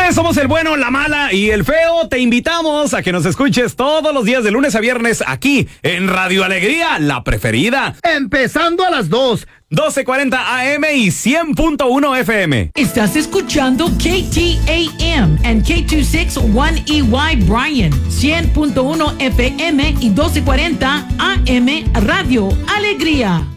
Señores, somos el bueno, la mala y el feo. Te invitamos a que nos escuches todos los días de lunes a viernes aquí en Radio Alegría, la preferida. Empezando a las 12:40 AM y 100.1 FM. Estás escuchando KTAM and K261EY Bryan, 100.1 FM y 12:40 AM Radio Alegría.